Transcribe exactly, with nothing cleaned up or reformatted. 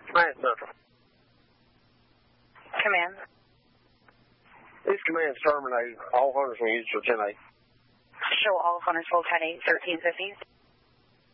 Command Central. Command. This command's terminated. All hunters will use for ten eight. Show all hunters will ten eight, thirteen fifty.